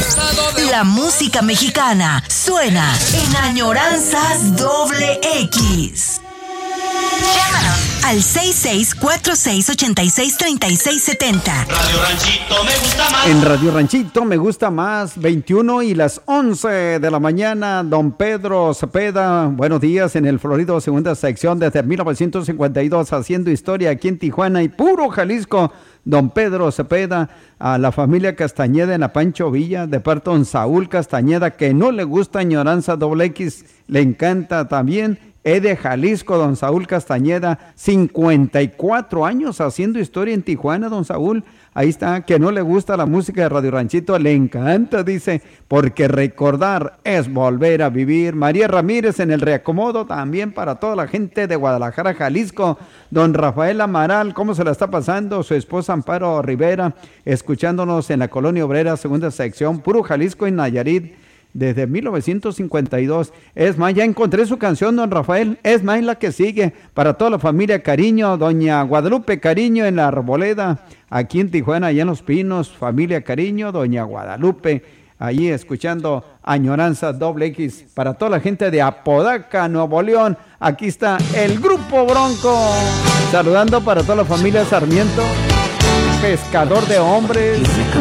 La música mexicana suena en Añoranzas XX. Llámanos al 6646863670. Radio Ranchito me gusta más. En Radio Ranchito me gusta más, 21 y las 11 de la mañana, don Pedro Cepeda, buenos días en el Florido, segunda sección desde 1952, haciendo historia aquí en Tijuana y puro Jalisco. Don Pedro Cepeda, a la familia Castañeda en la Pancho Villa, de parte de don Saúl Castañeda, que no le gusta Añoranza XX, le encanta también. De Jalisco, don Saúl Castañeda, 54 años haciendo historia en Tijuana, don Saúl. Ahí está, que no le gusta la música de Radio Ranchito, le encanta, dice, porque recordar es volver a vivir. María Ramírez en el reacomodo, también para toda la gente de Guadalajara, Jalisco. Don Rafael Amaral, ¿cómo se la está pasando? Su esposa Amparo Rivera, escuchándonos en la Colonia Obrera, segunda sección, puro Jalisco y Nayarit. Desde 1952. Es más, ya encontré su canción, don Rafael. Es más, la que sigue. Para toda la familia Cariño, doña Guadalupe Cariño en la Arboleda, aquí en Tijuana, allá en Los Pinos. Familia Cariño, doña Guadalupe, allí escuchando Añoranza XX. Para toda la gente de Apodaca, Nuevo León, aquí está el Grupo Bronco. Saludando para toda la familia Sarmiento, pescador de hombres.